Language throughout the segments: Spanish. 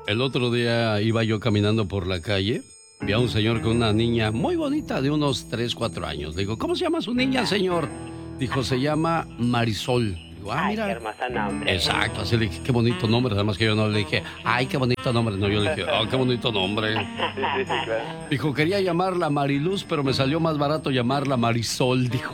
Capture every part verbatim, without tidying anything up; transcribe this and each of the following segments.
El otro día iba yo caminando por la calle, vi a un señor con una niña muy bonita de unos tres, cuatro años. Le digo, ¿cómo se llama su niña, señor? Dijo, se llama Marisol. Digo, ah, mira. Ay, qué hermoso nombre. Exacto, así le dije, qué bonito nombre. Además que yo no le dije, ay, qué bonito nombre. No, yo le dije, oh, qué bonito nombre. Sí, sí, sí, claro. Dijo, quería llamarla Mariluz, pero me salió más barato llamarla Marisol, dijo.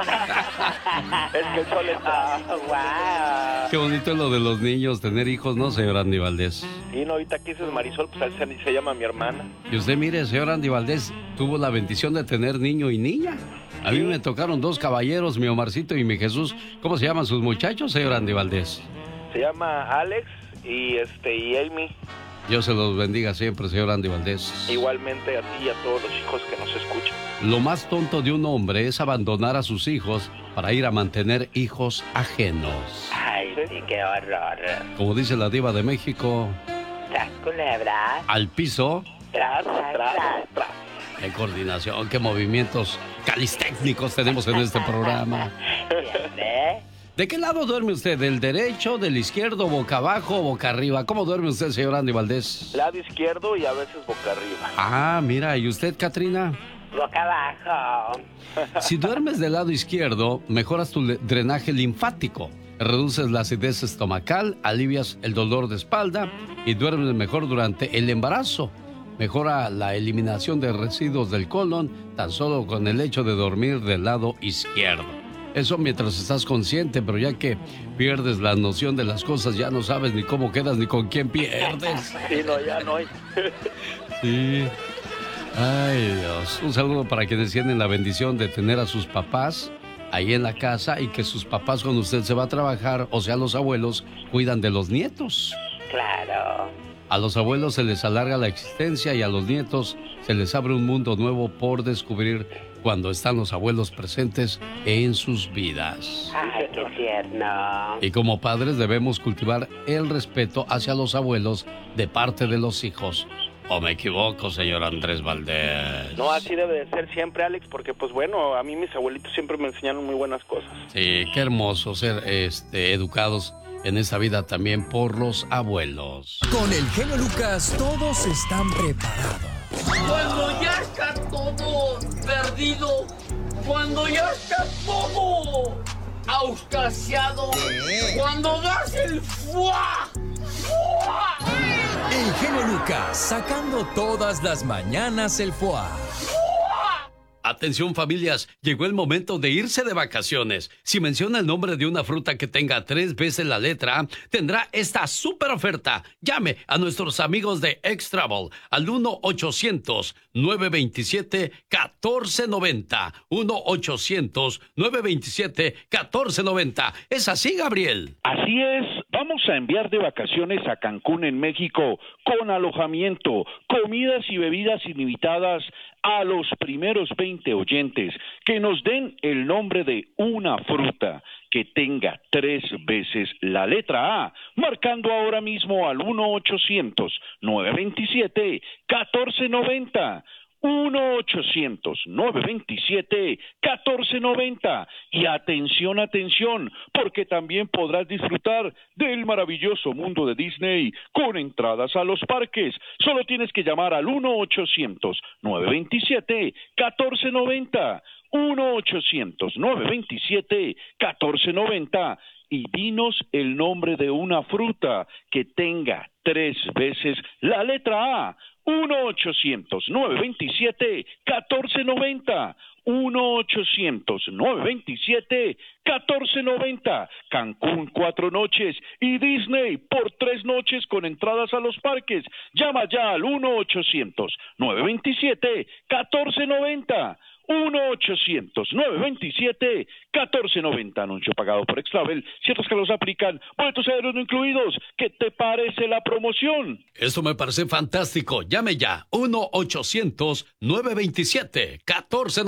Es que el sol está... Oh, wow. Qué bonito es lo de los niños, tener hijos, ¿no, señor Andy Valdés? Sí, no, ahorita que dices Marisol, pues así se llama mi hermana. Y usted, mire, señor Andy Valdés, tuvo la bendición de tener niño y niña. A mí me tocaron dos caballeros, mi Omarcito y mi Jesús. ¿Cómo se llaman sus muchachos, señor Andy Valdés? Se llama Alex y este y Amy. Dios se los bendiga siempre, señor Andy Valdés. Igualmente a ti y a todos los hijos que nos escuchan. Lo más tonto de un hombre es abandonar a sus hijos para ir a mantener hijos ajenos. Ay, sí, qué horror. Como dice la diva de México, Tras culebra. al piso. Tras, tras, tras. Qué coordinación, qué movimientos calistécnicos tenemos en este programa. ¿Entiende? ¿De qué lado duerme usted? ¿Del derecho, del izquierdo, boca abajo o boca arriba? ¿Cómo duerme usted, señor Andy Valdés? Lado izquierdo y a veces boca arriba. Ah, mira, ¿y usted, Katrina? Boca abajo. Si duermes del lado izquierdo, mejoras tu le- drenaje linfático, reduces la acidez estomacal, alivias el dolor de espalda y duermes mejor durante el embarazo. Mejora la eliminación de residuos del colon tan solo con el hecho de dormir del lado izquierdo. Eso mientras estás consciente, pero ya que pierdes la noción de las cosas, ya no sabes ni cómo quedas ni con quién pierdes. Sí, no, ya no hay. Sí. Ay, Dios. Un saludo para quienes tienen la bendición de tener a sus papás ahí en la casa y que sus papás cuando usted se va a trabajar, o sea, los abuelos, cuidan de los nietos. Claro. A los abuelos se les alarga la existencia y a los nietos se les abre un mundo nuevo por descubrir cuando están los abuelos presentes en sus vidas. Ay, qué tierno. Y como padres debemos cultivar el respeto hacia los abuelos de parte de los hijos. ¿O me equivoco, señor Andrés Valdés? No, así debe de ser siempre, Alex, porque pues bueno, a mí mis abuelitos siempre me enseñaron muy buenas cosas. Sí, qué hermoso ser este, educados en esta vida también por los abuelos. Con el genio Lucas todos están preparados. Cuando ya está todo perdido, cuando ya está todo auscasiado, cuando das el fuá, fuá. El genio Lucas sacando todas las mañanas el foie. Atención familias, llegó el momento de irse de vacaciones. Si menciona el nombre de una fruta que tenga tres veces la letra A, tendrá esta super oferta. Llame a nuestros amigos de X-Travel al uno ochocientos, nueve veintisiete, catorce noventa. uno ochocientos, nueve veintisiete, catorce noventa. ¿Es así, Gabriel? Así es, vamos a enviar de vacaciones a Cancún en México con alojamiento, comidas y bebidas ilimitadas a los primeros veinte oyentes que nos den el nombre de una fruta que tenga tres veces la letra A, marcando ahora mismo al uno ochocientos, nueve veintisiete, catorce noventa. uno ochocientos, nueve veintisiete, catorce noventa. Y atención, atención, porque también podrás disfrutar del maravilloso mundo de Disney con entradas a los parques. Solo tienes que llamar al uno ochocientos, nueve veintisiete, catorce noventa. uno ochocientos, nueve veintisiete, catorce noventa. Y dinos el nombre de una fruta que tenga tres veces la letra A. uno ochocientos, nueve veintisiete, catorce noventa. uno ochocientos, nueve veintisiete, catorce noventa. Cancún cuatro noches y Disney por tres noches con entradas a los parques. Llama ya al uno ochocientos, nueve veintisiete, catorce noventa. uno ochocientos, nueve veintisiete, catorce noventa. Anuncio pagado por X-Travel. Ciertos que los aplican. Boletos aéreos no incluidos. ¿Qué te parece la promoción? Esto me parece fantástico. Llame ya. uno ochocientos, nueve veintisiete, catorce noventa.